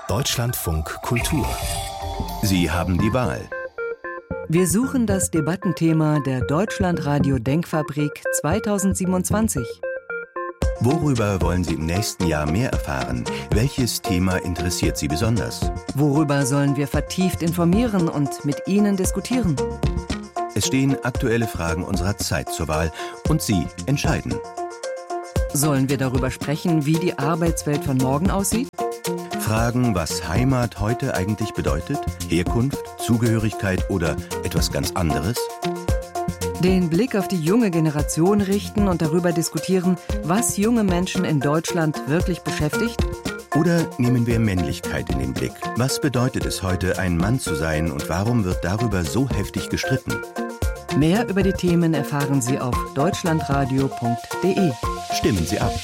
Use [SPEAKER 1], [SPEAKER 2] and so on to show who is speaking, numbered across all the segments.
[SPEAKER 1] Deutschlandfunk Kultur. Sie haben die Wahl.
[SPEAKER 2] Wir suchen das Debattenthema der Deutschlandradio Denkfabrik 2027.
[SPEAKER 1] Worüber wollen Sie im nächsten Jahr mehr erfahren? Welches Thema interessiert Sie besonders?
[SPEAKER 2] Worüber sollen wir vertieft informieren und mit Ihnen diskutieren?
[SPEAKER 1] Es stehen aktuelle Fragen unserer Zeit zur Wahl und Sie entscheiden.
[SPEAKER 2] Sollen wir darüber sprechen, wie die Arbeitswelt von morgen aussieht?
[SPEAKER 1] Fragen, was Heimat heute eigentlich bedeutet, Herkunft, Zugehörigkeit oder etwas ganz anderes?
[SPEAKER 2] Den Blick auf die junge Generation richten und darüber diskutieren, was junge Menschen in Deutschland wirklich beschäftigt?
[SPEAKER 1] Oder nehmen wir Männlichkeit in den Blick? Was bedeutet es heute, ein Mann zu sein und warum wird darüber so heftig gestritten?
[SPEAKER 2] Mehr über die Themen erfahren Sie auf deutschlandradio.de.
[SPEAKER 1] Stimmen Sie ab.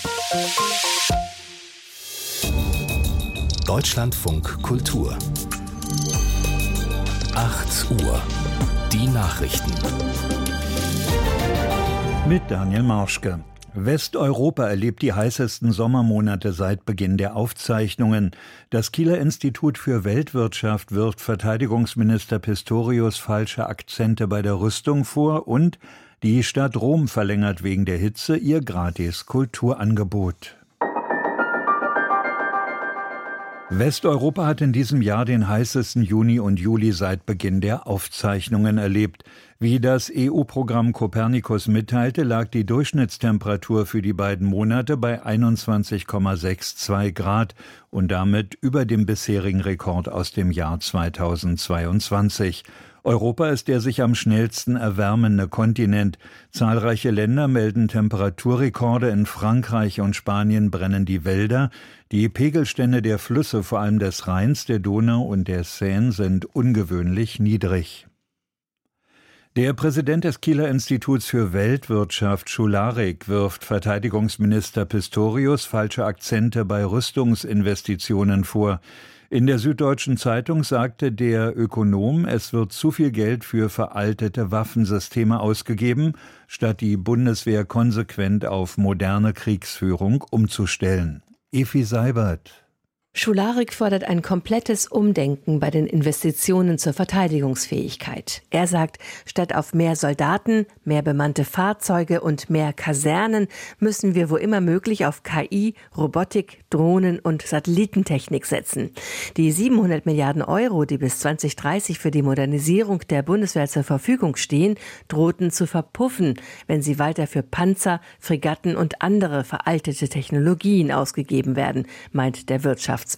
[SPEAKER 1] Deutschlandfunk Kultur. 8 Uhr. Die Nachrichten.
[SPEAKER 3] Mit Daniel Marschke. Westeuropa erlebt die heißesten Sommermonate seit Beginn der Aufzeichnungen. Das Kieler Institut für Weltwirtschaft wirft Verteidigungsminister Pistorius falsche Akzente bei der Rüstung vor und die Stadt Rom verlängert wegen der Hitze ihr Gratis-Kulturangebot. Westeuropa hat in diesem Jahr den heißesten Juni und Juli seit Beginn der Aufzeichnungen erlebt. Wie das EU-Programm Copernicus mitteilte, lag die Durchschnittstemperatur für die beiden Monate bei 21,62 Grad und damit über dem bisherigen Rekord aus dem Jahr 2022. Europa ist der sich am schnellsten erwärmende Kontinent. Zahlreiche Länder melden Temperaturrekorde. In Frankreich und Spanien brennen die Wälder. Die Pegelstände der Flüsse, vor allem des Rheins, der Donau und der Seine, sind ungewöhnlich niedrig. Der Präsident des Kieler Instituts für Weltwirtschaft, Schularik, wirft Verteidigungsminister Pistorius falsche Akzente bei Rüstungsinvestitionen vor. In der Süddeutschen Zeitung sagte der Ökonom, es wird zu viel Geld für veraltete Waffensysteme ausgegeben, statt die Bundeswehr konsequent auf moderne Kriegsführung umzustellen. Efi Seibert.
[SPEAKER 4] Schularik fordert ein komplettes Umdenken bei den Investitionen zur Verteidigungsfähigkeit. Er sagt, statt auf mehr Soldaten, mehr bemannte Fahrzeuge und mehr Kasernen müssen wir wo immer möglich auf KI, Robotik, Drohnen und Satellitentechnik setzen. Die 700 Milliarden Euro, die bis 2030 für die Modernisierung der Bundeswehr zur Verfügung stehen, drohten zu verpuffen, wenn sie weiter für Panzer, Fregatten und andere veraltete Technologien ausgegeben werden, meint der Wirtschaftswissenschaftler.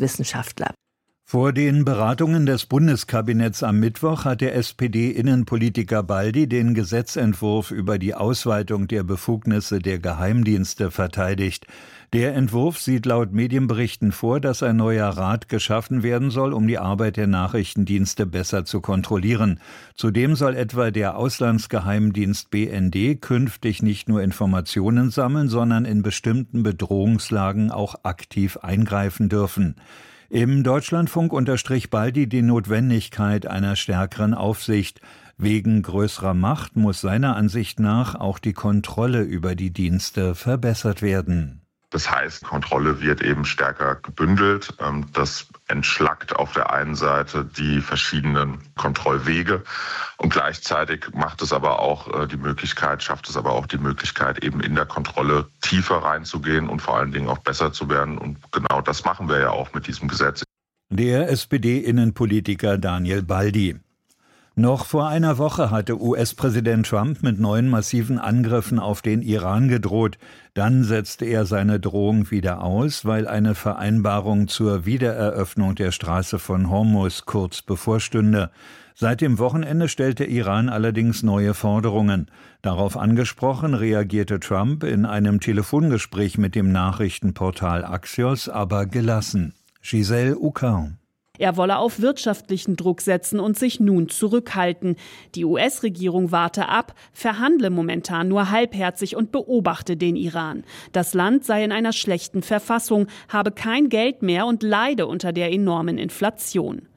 [SPEAKER 3] Vor den Beratungen des Bundeskabinetts am Mittwoch hat der SPD-Innenpolitiker Baldi den Gesetzentwurf über die Ausweitung der Befugnisse der Geheimdienste verteidigt. Der Entwurf sieht laut Medienberichten vor, dass ein neuer Rat geschaffen werden soll, um die Arbeit der Nachrichtendienste besser zu kontrollieren. Zudem soll etwa der Auslandsgeheimdienst BND künftig nicht nur Informationen sammeln, sondern in bestimmten Bedrohungslagen auch aktiv eingreifen dürfen. Im Deutschlandfunk unterstrich Baldi die Notwendigkeit einer stärkeren Aufsicht. Wegen größerer Macht muss seiner Ansicht nach auch die Kontrolle über die Dienste verbessert werden.
[SPEAKER 5] Das heißt, Kontrolle wird eben stärker gebündelt. Das entschlackt auf der einen Seite die verschiedenen Kontrollwege und gleichzeitig schafft es aber auch die Möglichkeit, eben in der Kontrolle tiefer reinzugehen und vor allen Dingen auch besser zu werden. Und genau das machen wir ja auch mit diesem Gesetz.
[SPEAKER 3] Der SPD-Innenpolitiker Daniel Baldi. Noch vor einer Woche hatte US-Präsident Trump mit neuen massiven Angriffen auf den Iran gedroht. Dann setzte er seine Drohung wieder aus, weil eine Vereinbarung zur Wiedereröffnung der Straße von Hormuz kurz bevorstünde. Seit dem Wochenende stellte Iran allerdings neue Forderungen. Darauf angesprochen reagierte Trump in einem Telefongespräch mit dem Nachrichtenportal Axios, aber gelassen. Giselle Uckau.
[SPEAKER 6] Er wolle auf wirtschaftlichen Druck setzen und sich nun zurückhalten. Die US-Regierung warte ab, verhandle momentan nur halbherzig und beobachte den Iran. Das Land sei in einer schlechten Verfassung, habe kein Geld mehr und leide unter der enormen Inflation.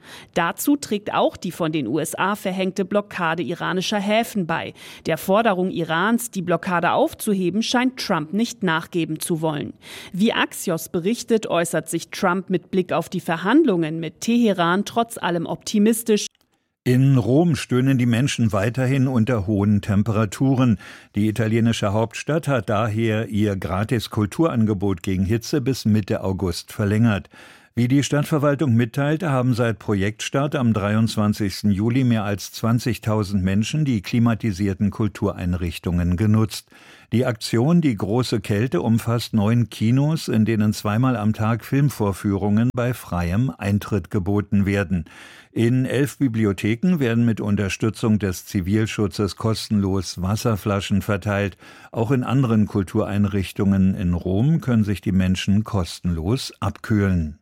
[SPEAKER 6] Dazu trägt auch die von den USA verhängte Blockade iranischer Häfen bei. Der Forderung Irans, die Blockade aufzuheben, scheint Trump nicht nachgeben zu wollen. Wie Axios berichtet, äußert sich Trump mit Blick auf die Verhandlungen mit Teheran trotz allem optimistisch.
[SPEAKER 3] In Rom stöhnen die Menschen weiterhin unter hohen Temperaturen. Die italienische Hauptstadt hat daher ihr Gratis-Kulturangebot gegen Hitze bis Mitte August verlängert. Wie die Stadtverwaltung mitteilte, haben seit Projektstart am 23. Juli mehr als 20.000 Menschen die klimatisierten Kultureinrichtungen genutzt. Die Aktion Die große Kälte umfasst 9 Kinos, in denen zweimal am Tag Filmvorführungen bei freiem Eintritt geboten werden. In 11 Bibliotheken werden mit Unterstützung des Zivilschutzes kostenlos Wasserflaschen verteilt. Auch in anderen Kultureinrichtungen in Rom können sich die Menschen kostenlos abkühlen.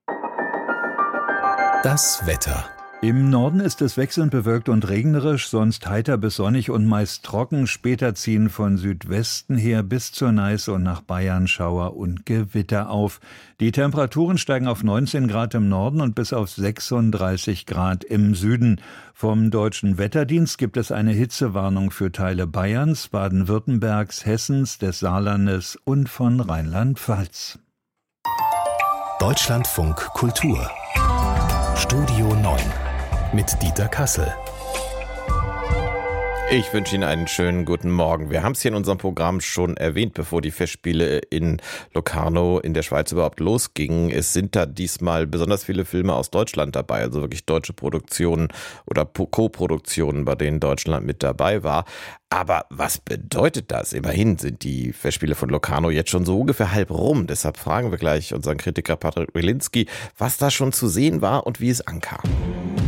[SPEAKER 1] Das Wetter.
[SPEAKER 3] Im Norden ist es wechselnd bewölkt und regnerisch, sonst heiter bis sonnig und meist trocken. Später ziehen von Südwesten her bis zur Neiße und nach Bayern Schauer und Gewitter auf. Die Temperaturen steigen auf 19 Grad im Norden und bis auf 36 Grad im Süden. Vom Deutschen Wetterdienst gibt es eine Hitzewarnung für Teile Bayerns, Baden-Württembergs, Hessens, des Saarlandes und von Rheinland-Pfalz.
[SPEAKER 1] Deutschlandfunk Kultur. Studio 9 mit Dieter Kassel.
[SPEAKER 7] Ich wünsche Ihnen einen schönen guten Morgen. Wir haben es hier in unserem Programm schon erwähnt, bevor die Festspiele in Locarno in der Schweiz überhaupt losgingen. Es sind da diesmal besonders viele Filme aus Deutschland dabei, also wirklich deutsche Produktionen oder Co-Produktionen, bei denen Deutschland mit dabei war. Aber was bedeutet das? Immerhin sind die Festspiele von Locarno jetzt schon so ungefähr halb rum. Deshalb fragen wir gleich unseren Kritiker Patrick Wilinski, was da schon zu sehen war und wie es ankam.